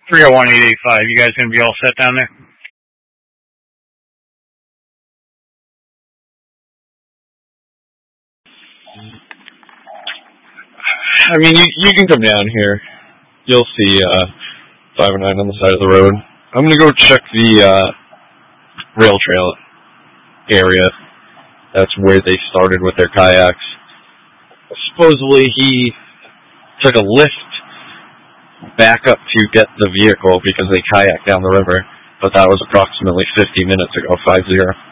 301-885. You guys gonna be all set down there? I mean, you can come down here. You'll see 509 on the side of the road. I'm going to go check the rail trail area. That's where they started with their kayaks. Supposedly he took a lift back up to get the vehicle because they kayaked down the river, but that was approximately 50 minutes ago, 50.